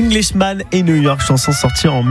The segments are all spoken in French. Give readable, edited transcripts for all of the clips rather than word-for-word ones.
Englishman et New York, chanson sortie en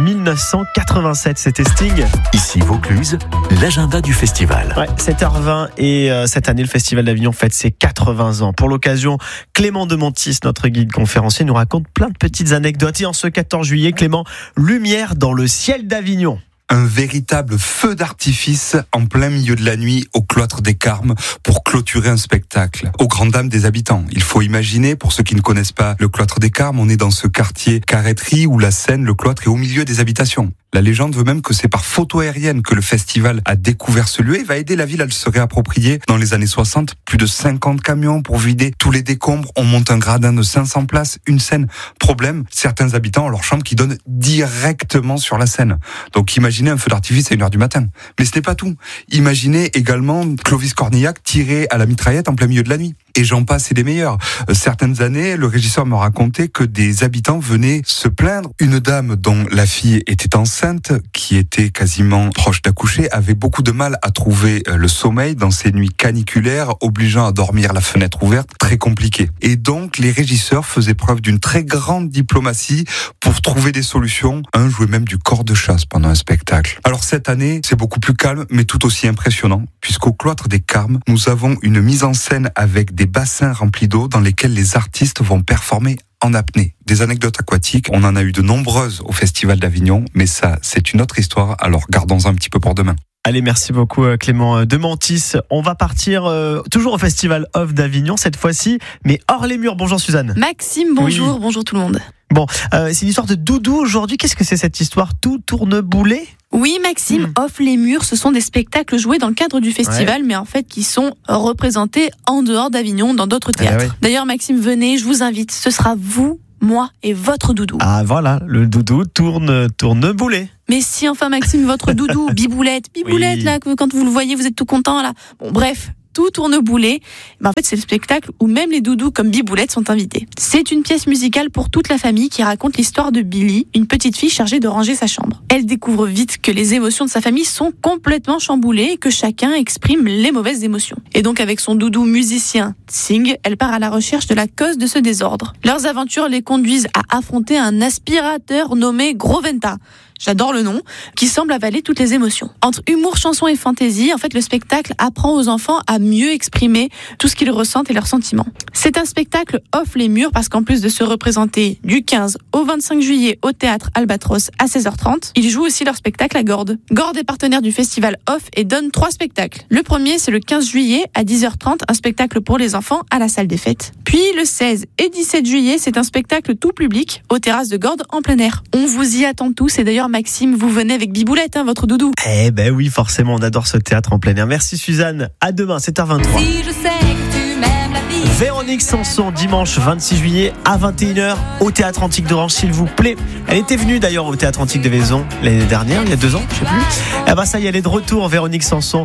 1987, c'était Sting. Ici Vaucluse, l'agenda du festival. Ouais, 7h20 et cette année le Festival d'Avignon fête ses 80 ans. Pour l'occasion, Clément Demontis, notre guide conférencier, nous raconte plein de petites anecdotes. Et en ce 14 juillet, Clément, lumière dans le ciel d'Avignon. Un véritable feu d'artifice en plein milieu de la nuit au cloître des Carmes pour clôturer un spectacle. Aux grandes dames des habitants. Il faut imaginer, pour ceux qui ne connaissent pas le cloître des Carmes, on est dans ce quartier Carrêterie où la scène, le cloître est au milieu des habitations. La légende veut même que c'est par photo aérienne que le festival a découvert ce lieu et va aider la ville à le se réapproprier. Dans les années 60, plus de 50 camions pour vider tous les décombres. On monte un gradin de 500 places, une scène. Problème, certains habitants ont leur chambre qui donne directement sur la scène. Donc imaginez un feu d'artifice à 1h du matin. Mais ce n'est pas tout. Imaginez également Clovis Cornillac tiré à la mitraillette en plein milieu de la nuit. Et j'en passe et des meilleurs. Certaines années, le régisseur me racontait que des habitants venaient se plaindre. Une dame dont la fille était enceinte, qui était quasiment proche d'accoucher, avait beaucoup de mal à trouver le sommeil dans ces nuits caniculaires, obligeant à dormir la fenêtre ouverte, très compliqué. Et donc, les régisseurs faisaient preuve d'une très grande diplomatie pour trouver des solutions. Un jouait même du cor de chasse pendant un spectacle. Alors cette année, c'est beaucoup plus calme, mais tout aussi impressionnant, puisqu'au cloître des Carmes, nous avons une mise en scène avec des bassins remplis d'eau dans lesquels les artistes vont performer en apnée. Des anecdotes aquatiques, on en a eu de nombreuses au Festival d'Avignon, mais ça, c'est une autre histoire, alors gardons-en un petit peu pour demain. Allez, merci beaucoup Clément Demontis. On va partir toujours au Festival Off d'Avignon cette fois-ci, mais hors les murs. Bonjour Suzanne. Maxime, bonjour, oui. Bonjour tout le monde. Bon, c'est une histoire de doudou aujourd'hui. Qu'est-ce que c'est cette histoire? Tout tourne boulet? Oui Maxime, Off les murs, ce sont des spectacles joués dans le cadre du festival, mais en fait qui sont représentés en dehors d'Avignon, dans d'autres théâtres. Oui. D'ailleurs Maxime, venez, je vous invite, ce sera vous, moi et votre doudou. Ah voilà, le doudou tourne boulet. Mais si enfin Maxime, votre doudou, Biboulette, oui. Là, quand vous le voyez, vous êtes tout content là. Bon bref, tout tourne boulet. En fait, c'est le spectacle où même les doudous comme Biboulette sont invités. C'est une pièce musicale pour toute la famille qui raconte l'histoire de Billy, une petite fille chargée de ranger sa chambre. Elle découvre vite que les émotions de sa famille sont complètement chamboulées et que chacun exprime les mauvaises émotions. Et donc, avec son doudou musicien, Tsing, elle part à la recherche de la cause de ce désordre. Leurs aventures les conduisent à affronter un aspirateur nommé Groventa. J'adore le nom, qui semble avaler toutes les émotions. Entre humour, chanson et fantaisie, en fait, le spectacle apprend aux enfants à mieux exprimer tout ce qu'ils ressentent et leurs sentiments. C'est un spectacle off les murs parce qu'en plus de se représenter du 15 au 25 juillet au théâtre Albatros à 16h30, ils jouent aussi leur spectacle à Gordes. Gordes est partenaire du festival Off et donne 3 spectacles. Le premier, c'est le 15 juillet à 10h30, un spectacle pour les enfants à la salle des fêtes. Puis le 16 et 17 juillet, c'est un spectacle tout public aux terrasses de Gordes en plein air. On vous y attend tous et d'ailleurs Maxime, vous venez avec Biboulette, votre doudou. Eh ben oui, forcément, on adore ce théâtre en plein air. Merci Suzanne, à demain, 7h23. Si je sais que tu m'aimes la vie. Véronique Sanson, dimanche 26 juillet à 21h au Théâtre Antique d'Orange, s'il vous plaît. Elle était venue d'ailleurs au Théâtre Antique de Vaison l'année dernière, il y a 2 ans, je sais plus. Eh ben ça y est, elle est de retour, Véronique Sanson.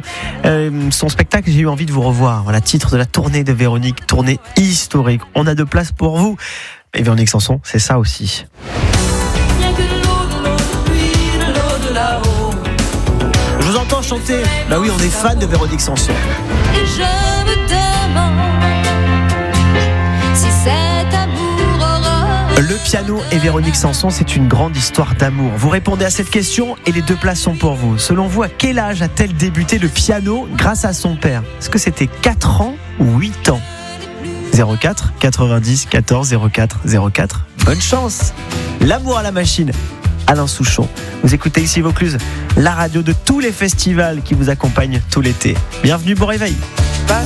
Son spectacle, j'ai eu envie de vous revoir. Voilà, titre de la tournée de Véronique, tournée historique. On a de place pour vous. Et Véronique Sanson, c'est ça aussi. Je vous entends chanter. Bah oui, on est fan de Véronique Sanson. Et je me demande si cet amour aura... Le piano et Véronique Sanson, c'est une grande histoire d'amour. Vous répondez à cette question et les 2 places sont pour vous. Selon vous, à quel âge a-t-elle débuté le piano grâce à son père? Est-ce que c'était 4 ans ou 8 ans? 04 90 14 04 04. Bonne chance. L'amour à la machine. Alain Souchon. Vous écoutez ici Vaucluse, la radio de tous les festivals qui vous accompagnent tout l'été. Bienvenue, bon réveil.